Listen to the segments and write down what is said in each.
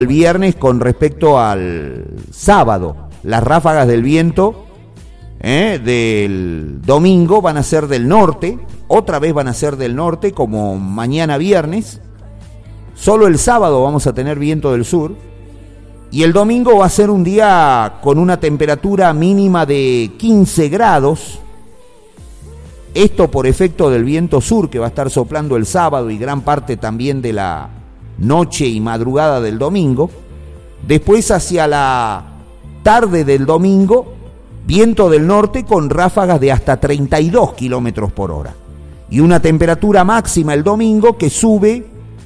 el viernes con respecto al sábado. Las ráfagas del viento del domingo van a ser del norte, otra vez van a ser del norte como mañana viernes. Solo el sábado vamos a tener viento del sur y el domingo va a ser un día con una temperatura mínima de 15 grados. Esto por efecto del viento sur que va a estar soplando el sábado y gran parte también de la noche y madrugada del domingo. Después hacia la tarde del domingo, viento del norte con ráfagas de hasta 32 kilómetros por hora. Y una temperatura máxima el domingo que sube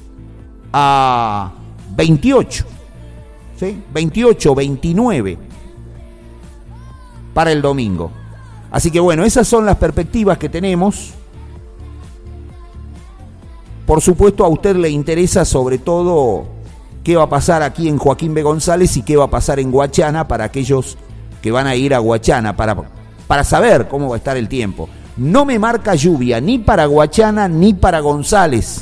a 28, ¿sí? 28, 29 para el domingo. Así que bueno, esas son las perspectivas que tenemos. Por supuesto a usted le interesa sobre todo qué va a pasar aquí en Joaquín B. González y qué va a pasar en Guachana para aquellos que van a ir a Guachana, para saber cómo va a estar el tiempo. No me marca lluvia ni para Guachana ni para González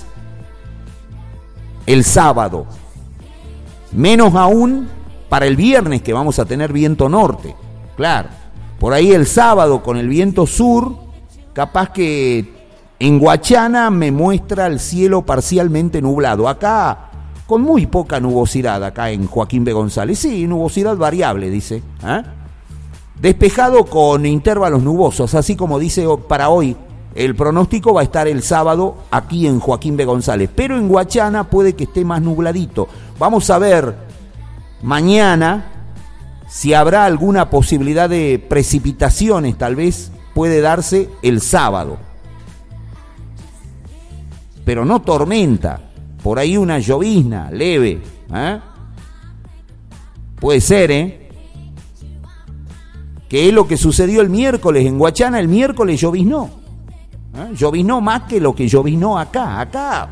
el sábado. Menos aún para el viernes que vamos a tener viento norte. Claro, por ahí el sábado con el viento sur, capaz que en Guachana me muestra el cielo parcialmente nublado. Acá, con muy poca nubosidad, acá en Joaquín B. González. Sí, nubosidad variable, dice. Despejado con intervalos nubosos, así como dice para hoy. El pronóstico va a estar el sábado aquí en Joaquín B. González. Pero en Guachana puede que esté más nubladito. Vamos a ver mañana si habrá alguna posibilidad de precipitaciones. Tal vez puede darse el sábado. Pero no tormenta, por ahí una llovizna leve, puede ser, que es lo que sucedió el miércoles en Guachana. El miércoles lloviznó, lloviznó más que lo que lloviznó acá,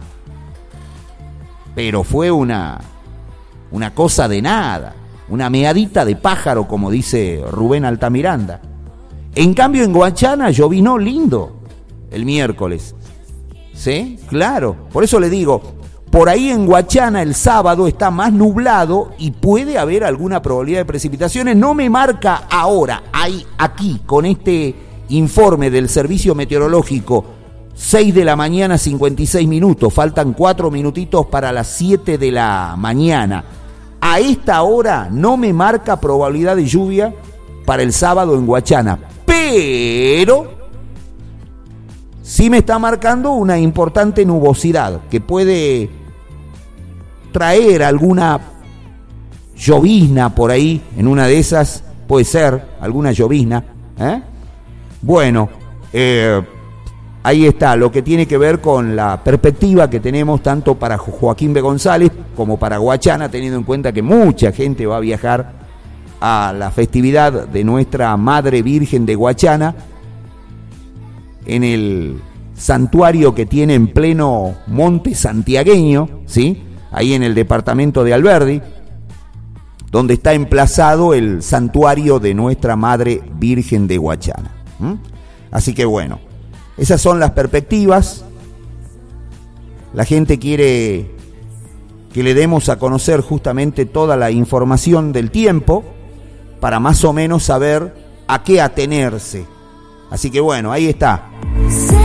pero fue una cosa de nada, una meadita de pájaro, como dice Rubén Altamiranda. En cambio en Guachana lloviznó lindo el miércoles. ¿Sí? Claro, por eso le digo, por ahí en Guachana el sábado está más nublado y puede haber alguna probabilidad de precipitaciones. No me marca ahora, aquí, con este informe del servicio meteorológico, 6 de la mañana, 56 minutos, faltan 4 minutitos para las 7 de la mañana. A esta hora no me marca probabilidad de lluvia para el sábado en Guachana, pero sí me está marcando una importante nubosidad que puede traer alguna llovizna por ahí. En una de esas puede ser alguna llovizna. Bueno, ahí está lo que tiene que ver con la perspectiva que tenemos tanto para Joaquín B. González como para Guachana, teniendo en cuenta que mucha gente va a viajar a la festividad de nuestra Madre Virgen de Guachana, en el santuario que tiene en pleno monte santiagueño, ¿sí? Ahí en el departamento de Alberdi, donde está emplazado el santuario de nuestra Madre Virgen de Guachana. Así que bueno, esas son las perspectivas. La gente quiere que le demos a conocer justamente toda la información del tiempo para más o menos saber a qué atenerse. Así que bueno, ahí está.